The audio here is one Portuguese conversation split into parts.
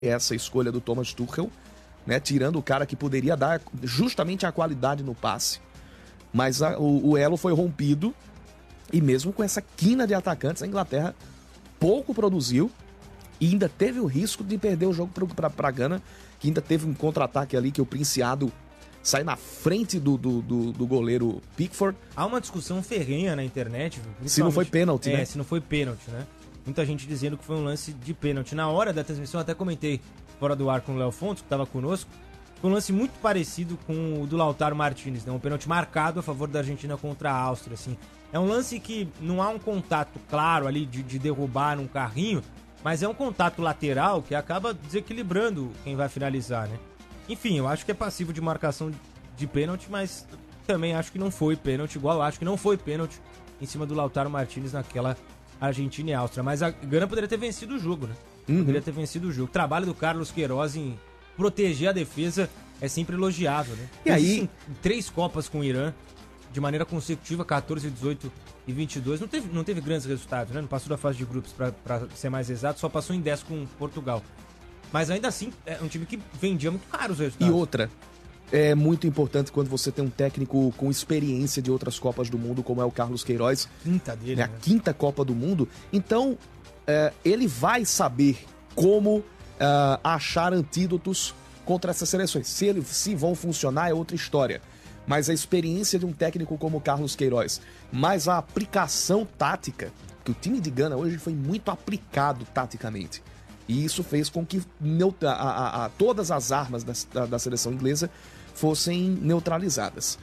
essa escolha do Thomas Tuchel, né, tirando o cara que poderia dar justamente a qualidade no passe. Mas o elo foi rompido e mesmo com essa quina de atacantes, a Inglaterra pouco produziu e ainda teve o risco de perder o jogo para a Gana, que ainda teve um contra-ataque ali que o Princiado sai na frente do goleiro Pickford. Há uma discussão ferrenha na internet. Se não foi pênalti, né? Se não foi pênalti, né? Muita gente dizendo que foi um lance de pênalti. Na hora da transmissão, eu até comentei fora do ar com o Léo Fontes, que estava conosco. Foi um lance muito parecido com o do Lautaro Martínez, né? Um pênalti marcado a favor da Argentina contra a Áustria, assim. É um lance que não há um contato claro ali de derrubar num carrinho, mas é um contato lateral que acaba desequilibrando quem vai finalizar, né? Enfim, eu acho que é passivo de marcação de pênalti, mas também acho que não foi pênalti, igual eu acho que não foi pênalti em cima do Lautaro Martínez naquela Argentina e Áustria. Mas a Gana poderia ter vencido o jogo, né? Poderia ter vencido o jogo. O trabalho do Carlos Queiroz em proteger a defesa é sempre elogiável, né? E aí, em 3 Copas com o Irã, de maneira consecutiva, 14, 18 e 22. Não teve grandes resultados, né? Não passou da fase de grupos, para ser mais exato, só passou em 10 com Portugal. Mas ainda assim, é um time que vendia muito caro os resultados. E outra, é muito importante quando você tem um técnico com experiência de outras Copas do Mundo, como é o Carlos Queiroz. Quinta dele, né? A quinta Copa do Mundo. Então, ele vai saber como achar antídotos contra essas seleções. Se vão funcionar é outra história. Mas a experiência de um técnico como o Carlos Queiroz, mais a aplicação tática, que o time de Gana hoje foi muito aplicado taticamente. E isso fez com que todas as armas da seleção inglesa fossem neutralizadas.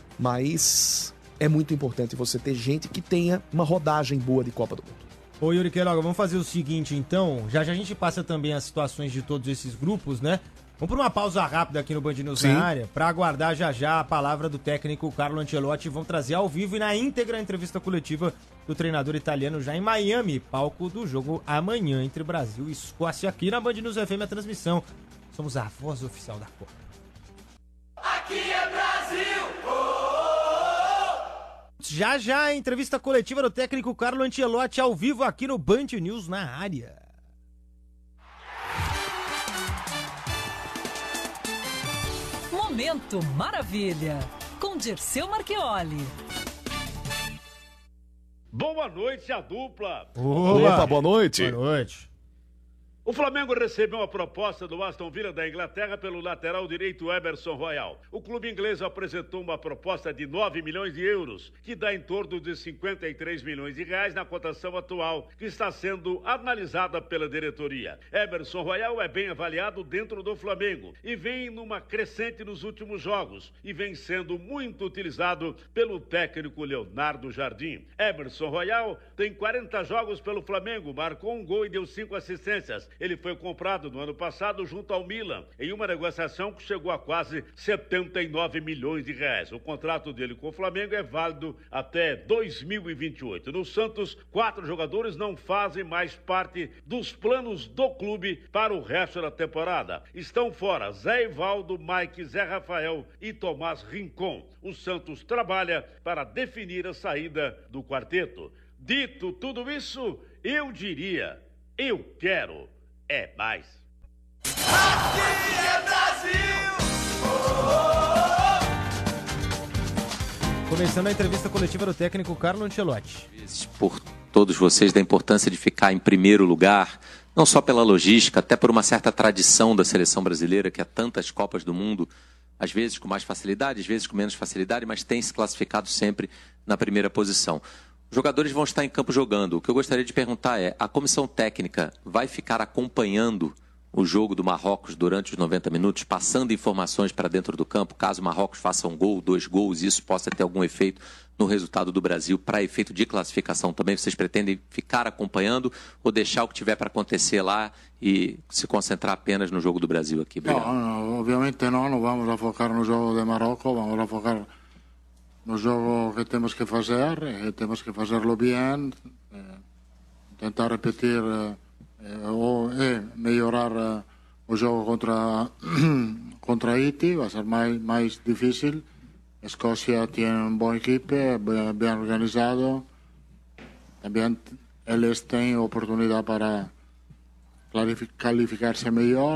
Mas é muito importante você ter gente que tenha uma rodagem boa de Copa do Mundo. Ô Yuri Queiroga, vamos fazer o seguinte então, já a gente passa também as situações de todos esses grupos, né? Vamos por uma pausa rápida aqui no Band News na área, para aguardar já a palavra do técnico Carlo Ancelotti. Vão trazer ao vivo e na íntegra a entrevista coletiva do treinador italiano já em Miami, palco do jogo amanhã entre Brasil e Escócia, aqui na Band News FM, a transmissão. Somos a voz oficial da Copa. Aqui é Brasil! Já a entrevista coletiva do técnico Carlo Ancelotti ao vivo aqui no Band News na área. Momento Maravilha, com Dirceu Marchioli. Boa noite, a dupla. Opa, boa noite. Boa noite. O Flamengo recebeu uma proposta do Aston Villa da Inglaterra pelo lateral direito Emerson Royal. O clube inglês apresentou uma proposta de 9 milhões de euros, que dá em torno de 53 milhões de reais na cotação atual, que está sendo analisada pela diretoria. Emerson Royal é bem avaliado dentro do Flamengo e vem numa crescente nos últimos jogos e vem sendo muito utilizado pelo técnico Leonardo Jardim. Emerson Royal tem 40 jogos pelo Flamengo, marcou um gol e deu 5 assistências. Ele foi comprado no ano passado junto ao Milan, em uma negociação que chegou a quase 79 milhões de reais. O contrato dele com o Flamengo é válido até 2028. No Santos, 4 jogadores não fazem mais parte dos planos do clube para o resto da temporada. Estão fora Zé Ivaldo, Mike, Zé Rafael e Tomás Rincon. O Santos trabalha para definir a saída do quarteto. Dito tudo isso, eu diria, eu quero mais. Aqui é Brasil! Começando a entrevista coletiva do técnico Carlo Ancelotti. Por todos vocês, da importância de ficar em primeiro lugar, não só pela logística, até por uma certa tradição da seleção brasileira, que há tantas Copas do Mundo, às vezes com mais facilidade, às vezes com menos facilidade, mas tem se classificado sempre na primeira posição. Os jogadores vão estar em campo jogando. O que eu gostaria de perguntar é, a comissão técnica vai ficar acompanhando o jogo do Marrocos durante os 90 minutos, passando informações para dentro do campo, caso o Marrocos faça um gol, 2 gols, isso possa ter algum efeito no resultado do Brasil, para efeito de classificação também? Vocês pretendem ficar acompanhando ou deixar o que tiver para acontecer lá e se concentrar apenas no jogo do Brasil aqui? Obrigado. No, obviamente não vamos a focar no jogo de Marrocos, vamos a focar no jogo que temos que fazer, fazerlo bem, tentar repetir ou melhorar o jogo contra Haiti. Vai ser mais difícil. Escócia tem uma boa equipe, bem organizado. Também eles têm oportunidade qualificarse melhor.